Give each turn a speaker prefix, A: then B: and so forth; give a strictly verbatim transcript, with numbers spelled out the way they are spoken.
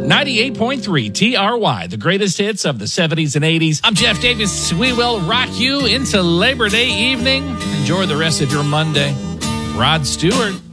A: ninety-eight point three T R Y, the greatest hits of the seventies and eighties. I'm Jeff Davis. We will rock you into Labor Day evening. Enjoy the rest of your Monday. Rod Stewart.